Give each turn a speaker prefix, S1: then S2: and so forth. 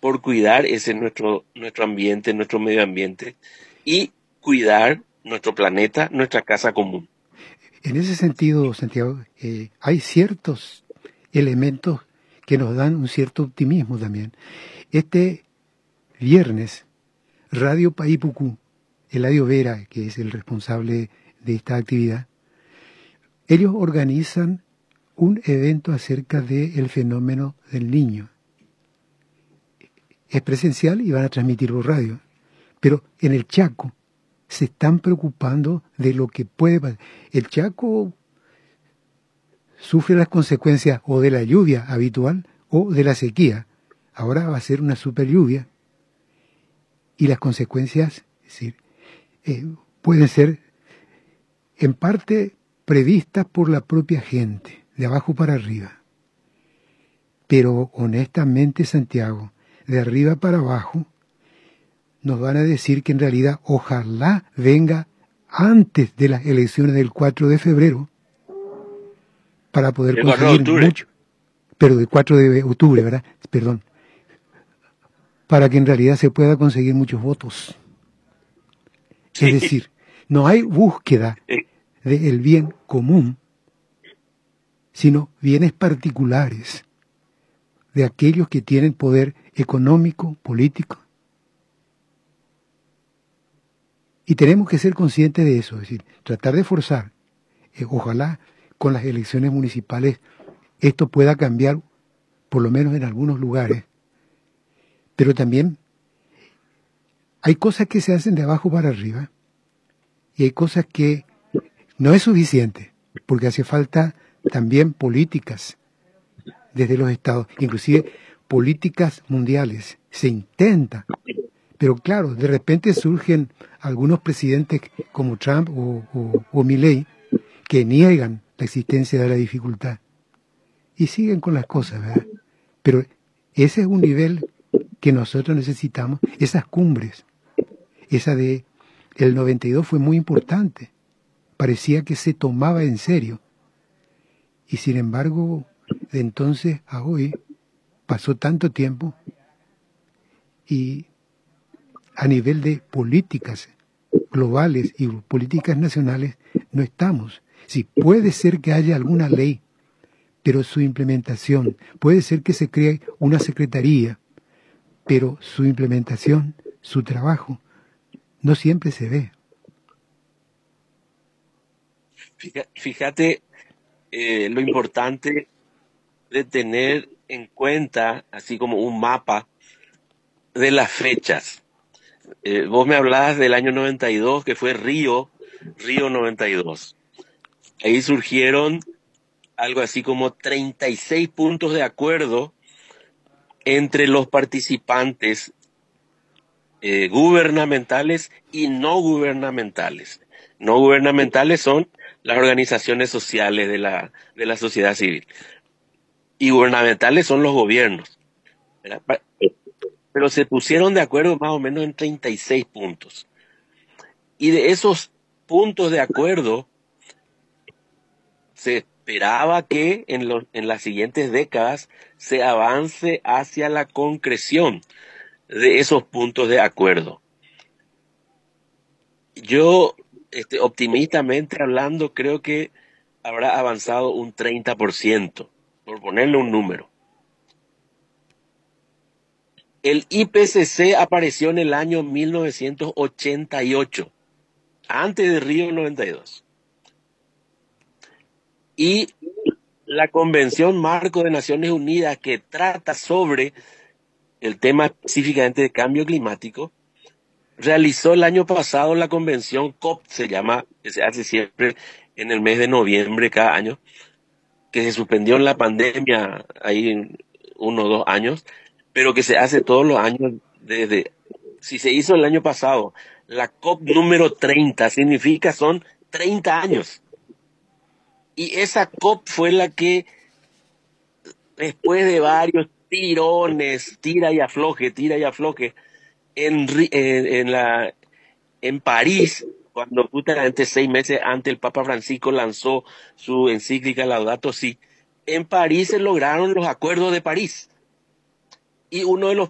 S1: por cuidar ese nuestro ambiente, nuestro medio ambiente y cuidar nuestro planeta, nuestra casa común.
S2: En ese sentido, Santiago, hay ciertos elementos que nos dan un cierto optimismo también. Este viernes, Radio Paipucú, Eladio Vera, que es el responsable de esta actividad, ellos organizan un evento acerca del fenómeno del niño. Es presencial y van a transmitir por radio. Pero en el Chaco se están preocupando de lo que puede pasar. El Chaco sufre las consecuencias o de la lluvia habitual o de la sequía. Ahora va a ser una super lluvia y las consecuencias, es decir, pueden ser en parte previstas por la propia gente, de abajo para arriba. Pero honestamente, Santiago, de arriba para abajo, nos van a decir que en realidad ojalá venga antes de las elecciones del 4 de febrero para poder
S1: El 4 de
S2: conseguir
S1: octubre.
S2: mucho, pero del 4 de octubre, ¿verdad? Perdón, para que en realidad se pueda conseguir muchos votos. Es
S1: Sí.
S2: decir, no hay búsqueda del bien común, sino bienes particulares de aquellos que tienen poder económico, político. Y tenemos que ser conscientes de eso, es decir, tratar de forzar. Ojalá con las elecciones municipales esto pueda cambiar, por lo menos en algunos lugares. Pero también hay cosas que se hacen de abajo para arriba y hay cosas que no es suficiente, porque hace falta también políticas desde los estados, inclusive políticas mundiales. Se intenta, pero claro, de repente surgen algunos presidentes como Trump o Milley que niegan la existencia de la dificultad y siguen con las cosas, ¿verdad? Pero ese es un nivel que nosotros necesitamos, esas cumbres. Esa de el 92 fue muy importante, parecía que se tomaba en serio y sin embargo de entonces a hoy pasó tanto tiempo y a nivel de políticas globales y políticas nacionales no estamos. Sí, puede ser que haya alguna ley, pero su implementación, puede ser que se cree una secretaría, pero su implementación, su trabajo, no siempre se ve.
S1: Fíjate lo importante de tener en cuenta, así como un mapa de las fechas. Vos me hablabas del año 92, que fue Río 92. Ahí surgieron algo así como 36 puntos de acuerdo entre los participantes gubernamentales y no gubernamentales. No gubernamentales son las organizaciones sociales de la sociedad civil. Y gubernamentales son los gobiernos, ¿verdad? Pero se pusieron de acuerdo más o menos en 36 puntos. Y de esos puntos de acuerdo se esperaba que en las siguientes décadas se avance hacia la concreción de esos puntos de acuerdo. Yo, optimistamente hablando, creo que habrá avanzado un 30%, por ponerle un número. El IPCC apareció en el año 1988, antes de Río 92. Y la Convención Marco de Naciones Unidas, que trata sobre el tema específicamente de cambio climático, realizó el año pasado la convención COP, se llama, que se hace siempre en el mes de noviembre cada año, que se suspendió en la pandemia ahí 1 o 2 años, pero que se hace todos los años si se hizo el año pasado, la COP número 30, significa son 30 años. Y esa COP fue la que, después de varios tirones, tira y afloje, en París, cuando justamente 6 meses antes el Papa Francisco lanzó su encíclica Laudato Si, en París se lograron los acuerdos de París. Y uno de los